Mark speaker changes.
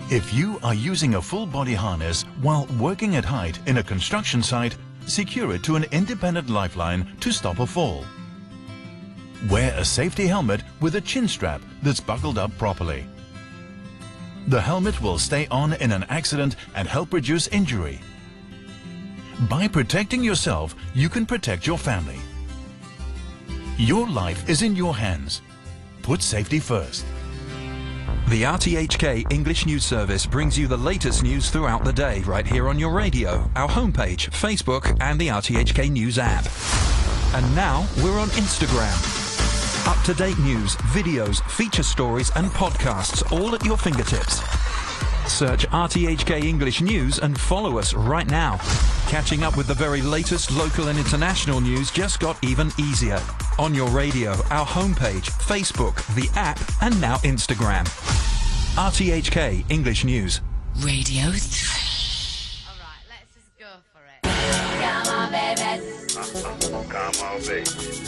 Speaker 1: If you are using a full body harness while working at height in a construction site, secure it to an independent lifeline to stop a fall. Wear a safety helmet with a chin strap that's buckled up properly. The helmet will stay on in an accident and help reduce injury. By protecting yourself, you can protect your family. Your life is in your hands. Put safety first.
Speaker 2: The RTHK English News Service brings you the latest news throughout the day right here on your radio, our homepage, Facebook and the RTHK News app. And now we're on Instagram. Up-to-date news, videos, feature stories and podcasts all at your fingertips. Search RTHK English News and follow us right now. Catching up with the very latest local and international news just got even easier. On your radio, our homepage, Facebook, the app and now Instagram. RTHK English News.
Speaker 3: Radio 3.
Speaker 4: Alright, let's just go for it. Come on, babies.
Speaker 5: Come on, baby.